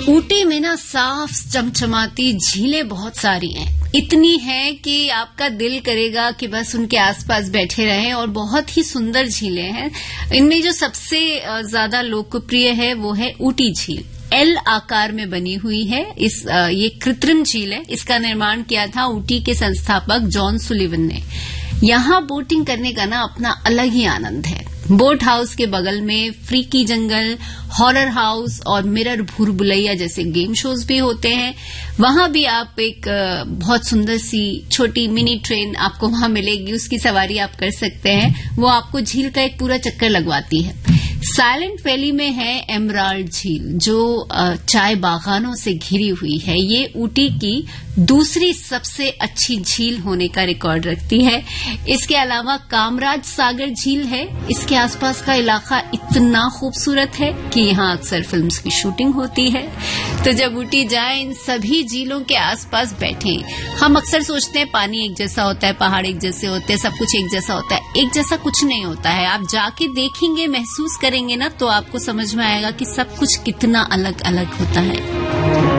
ऊटी में ना साफ चमचमाती झीलें बहुत सारी हैं। इतनी है कि आपका दिल करेगा कि बस उनके आसपास बैठे रहें, और बहुत ही सुंदर झीलें हैं। इनमें जो सबसे ज्यादा लोकप्रिय है वो है ऊटी झील। एल आकार में बनी हुई है। ये कृत्रिम झील है। इसका निर्माण किया था ऊटी के संस्थापक जॉन सुलिवन ने। यहां बोटिंग करने का ना अपना अलग ही आनंद है। बोट हाउस के बगल में फ्रीकी जंगल, हॉरर हाउस और मिरर भूल भुलैया जैसे गेम शोज भी होते हैं। वहां भी आप एक बहुत सुंदर सी छोटी मिनी ट्रेन आपको वहां मिलेगी, उसकी सवारी आप कर सकते हैं। वो आपको झील का एक पूरा चक्कर लगवाती है। साइलेंट वैली में है एमराल्ड झील, जो चाय बागानों से घिरी हुई है। ये ऊटी की दूसरी सबसे अच्छी झील होने का रिकॉर्ड रखती है। इसके अलावा कामराज सागर झील है। इसके आसपास का इलाका इतना खूबसूरत है कि यहाँ अक्सर फिल्म्स की शूटिंग होती है। तो जब ऊटी जाएं, इन सभी झीलों के आसपास बैठें। हम अक्सर सोचते हैं पानी एक जैसा होता है, पहाड़ एक जैसे होते हैं, सब कुछ एक जैसा होता है। एक जैसा कुछ नहीं होता है। आप जाके देखेंगे, महसूस करेंगे ना, तो आपको समझ में आएगा कि सब कुछ कितना अलग अलग होता है।